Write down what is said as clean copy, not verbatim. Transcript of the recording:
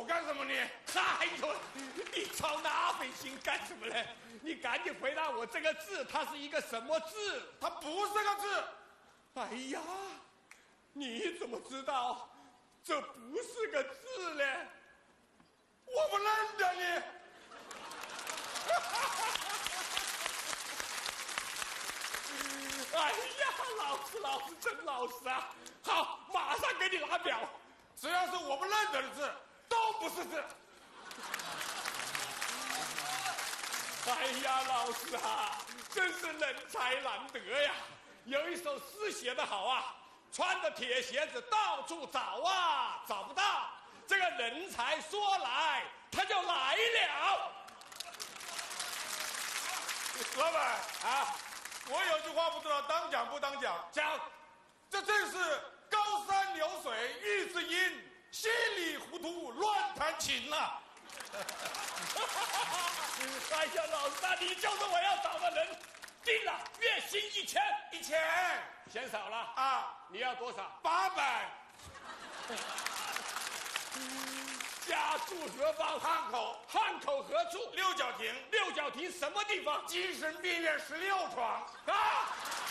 手干什么你？ 哎呦，你操那份心干什么呢？你赶紧回答我，这个字它是一个什么字？ 它不是个字。 哎呀，你怎么知道这不是个字呢？ 我不认得你。 哎呀，老师真老实啊！好，马上给你拿表。 只要是我不认得的字，都不是字。 哎呀，老师啊，真是人才难得呀！有一首诗写得好啊，穿着铁鞋子到处找啊，找不到。这个人才说来，他就来了。 老板啊，我有句话不知道当讲不当讲。 讲， 这正是高山流水遇知音，稀里糊涂乱弹琴呐。 哎呀，老师啊，你就是我要找的人。定了，月薪1000。 1000 嫌少了啊？ 你要多少 ？800。 家住何方？ 汉口。 汉口何处？ 六角亭。 六角亭什么地方？ 精神病院16床。 啊！